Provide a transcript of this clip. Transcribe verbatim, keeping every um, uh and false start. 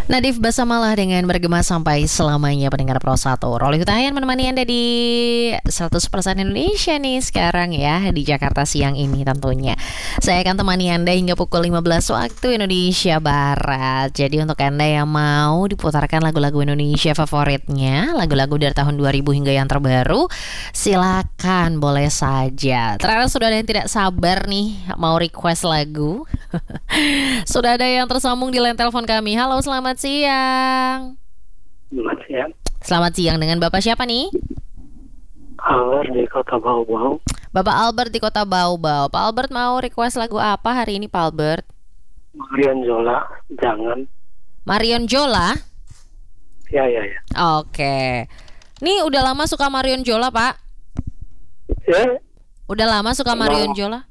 Nadif Basamalah dengan bergema sampai selamanya pendengar Pro satu. Roli Hutahian menemani Anda di seratus persen Indonesia nih sekarang ya, di Jakarta siang ini tentunya. Saya akan temani Anda hingga pukul lima belas waktu Indonesia Barat. Jadi untuk Anda yang mau diputarkan lagu-lagu Indonesia favoritnya, lagu-lagu dari tahun dua ribu hingga yang terbaru, silakan, boleh saja. Ternyata sudah ada yang tidak sabar nih mau request lagu. Sudah ada yang tersambung di line telepon kami. Halo, selamat siang. Selamat siang. Selamat siang, dengan Bapak siapa nih? Albert di Kota Bau-Bau. Bapak Albert di Kota Bau-Bau. Pak Albert mau request lagu apa hari ini, Pak Albert? Marion Jola, jangan. Marion Jola? Ya, ya, ya. Oke. Nih udah lama suka Marion Jola, Pak? Ya, Udah lama suka Marion Jola?